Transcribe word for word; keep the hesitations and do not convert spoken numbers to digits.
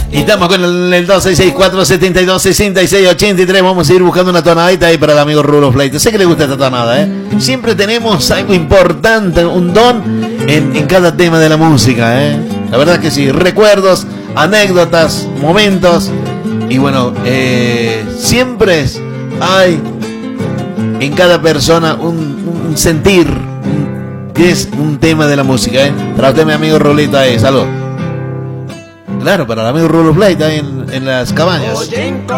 Y estamos con el, el dos seis seis cuatro siete dos seis seis ocho tres. Vamos a ir buscando una tonadita ahí para el amigo Rulo Fleite. Sé que le gusta esta tonada, ¿eh? Siempre tenemos algo importante, un don en, en cada tema de la música, ¿eh? La verdad que sí. Recuerdos, anécdotas, momentos. Y bueno, eh, siempre hay en cada persona un, un sentir, un, que es un tema de la música, ¿eh? Para usted, mi amigo Rulito, ahí. Salud. Claro, para el amigo Rulo Fleite ahí en, en las cabañas.